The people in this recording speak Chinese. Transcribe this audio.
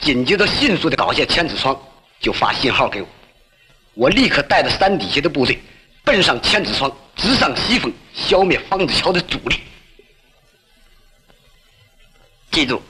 紧接着迅速地搞下千子窗，就发信号给我。我立刻带着山底下的部队奔上千子窗，直上西峰，消灭方子桥的主力。记住，